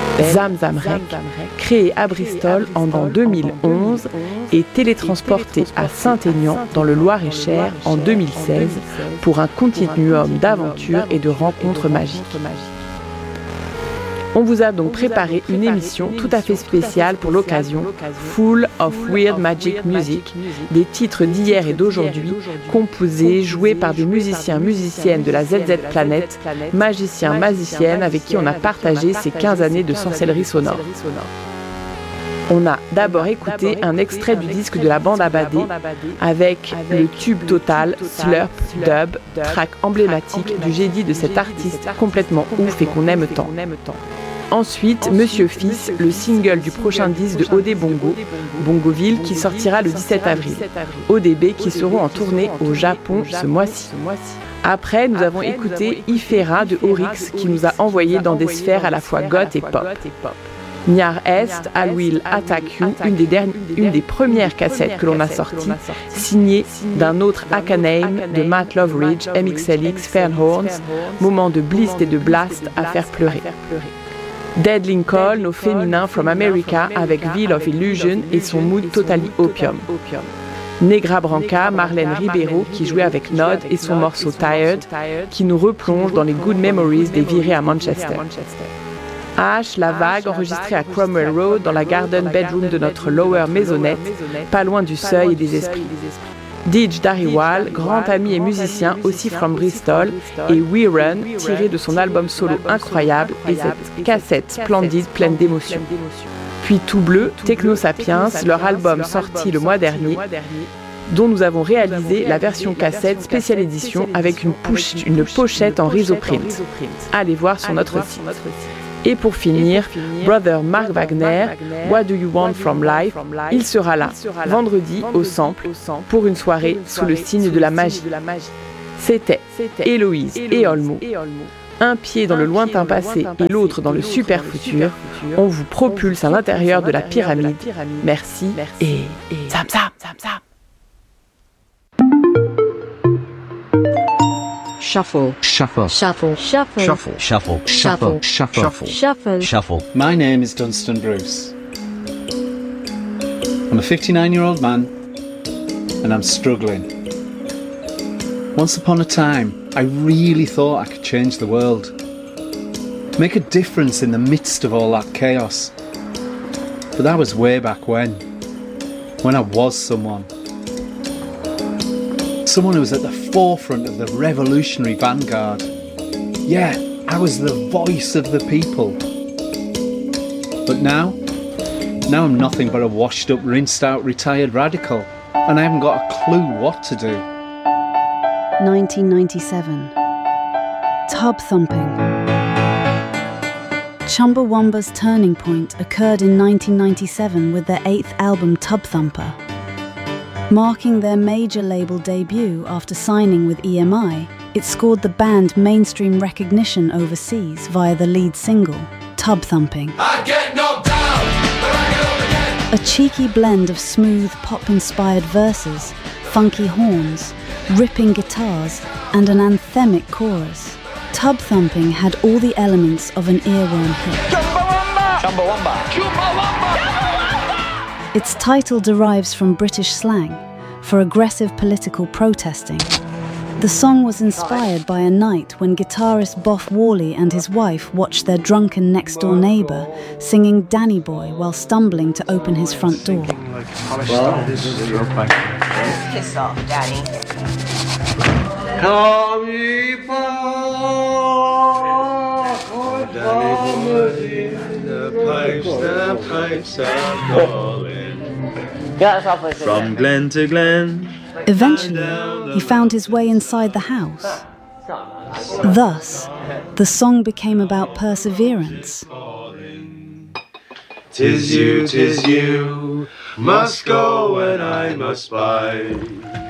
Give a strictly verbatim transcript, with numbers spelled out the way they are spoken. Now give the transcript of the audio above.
Zamzam Rec, créé à Bristol en l'an deux mille onze et télétransporté à Saint-Aignan dans le Loir-et-Cher en deux mille seize pour un continuum d'aventures et de rencontres magiques. On vous a donc préparé une émission tout à fait spéciale pour l'occasion, full of weird magic music, des titres d'hier et d'aujourd'hui, composés, joués par des musiciens musiciennes de la Z Z Planet, magiciens magiciennes avec qui on a partagé ces quinze années de sorcellerie sonore. On a d'abord écouté un extrait du disque de la bande Abadé avec le tube total Slurp Dub, track emblématique du génie de cet artiste complètement ouf et qu'on aime tant. Ensuite, Monsieur Fils, le single du prochain disque de O D Bongo, Bongoville, qui sortira le dix-sept avril. O D B qui seront en tournée au Japon ce mois-ci. Après, nous avons écouté Ifera de Oryx qui nous a envoyé dans des sphères à la fois goth et pop. Niar Est, I Will Attack You, une des, dernières, une des premières cassettes que l'on a sorties, signée d'un autre Akaname de Matt Loveridge, M X L X, Fairhorns, moment de bliss et de blast à faire pleurer. Dead Lincoln au féminin From America avec Veil of Illusion et son mood totally opium. Negra Branca, Marlène Ribeiro qui jouait avec Nod et son morceau Tired qui nous replonge dans les good memories des virées à Manchester. Ash, La Vague, enregistrée à Cromwell Road dans la garden bedroom de notre lower maisonnette, pas loin du seuil et des esprits. Dij Dariwal, grand ami et musicien aussi from Bristol, et We Run, tiré de son album solo incroyable et cette cassette splendide pleine d'émotions. Puis Tout Bleu, Techno Sapiens, leur album sorti le mois dernier, dont nous avons réalisé la version cassette spéciale édition avec une, push, une pochette en risoprint. Allez voir sur notre site. Et pour finir, Brother Mark Wagner, What Do You Want From Life, il sera là, vendredi, au Sample, pour une soirée sous le signe de la magie. C'était Héloïse et Olmo, un pied dans le lointain passé et l'autre dans le super futur. On vous propulse à l'intérieur de la pyramide. Merci et zam zam zam zam. Shuffle. Shuffle. Shuffle. Shuffle. Shuffle. Shuffle. Shuffle. Shuffle. Shuffle. Shuffle. My name is Dunstan Bruce. I'm a fifty-nine-year-old man, and I'm struggling. Once upon a time, I really thought I could change the world, make a difference in the midst of all that chaos. But that was way back when, when I was someone. Someone who was at the forefront of the revolutionary vanguard. Yeah, I was the voice of the people. But now, now I'm nothing but a washed up, rinsed out, retired radical, and I haven't got a clue what to do. nineteen ninety-seven. Tub thumping. Chumbawamba's turning point occurred in nineteen ninety-seven with their eighth album Tub Thumper. Marking their major label debut after signing with E M I, it scored the band mainstream recognition overseas via the lead single, Tub Thumping. I get knocked down, but I get up again. A cheeky blend of smooth pop-inspired verses, funky horns, ripping guitars, and an anthemic chorus. Tub Thumping had all the elements of an earworm hit. Chumbawamba! Chumbawamba! Chumbawamba! Its title derives from British slang for aggressive political protesting. The song was inspired by a night when guitarist Boff Worley and his wife watched their drunken next-door neighbour singing Danny Boy while stumbling to open his front door. Well, this is your pipe. Piss off, Daddy. Come ye back, Danny Boy, the pipes, the pipes are calling. From glen to glen. Eventually, he found his way inside the house. Thus, the song became about perseverance. Tis you, tis you, must go and I must bide.